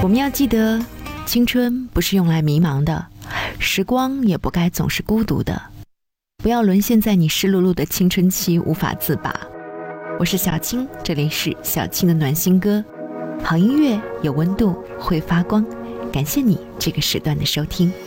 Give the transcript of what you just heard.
我们要记得，青春不是用来迷茫的，时光也不该总是孤独的。不要沦陷在你湿漉漉的青春期无法自拔。我是小青，这里是小青的暖心歌，好音乐有温度，会发光。感谢你这个时段的收听。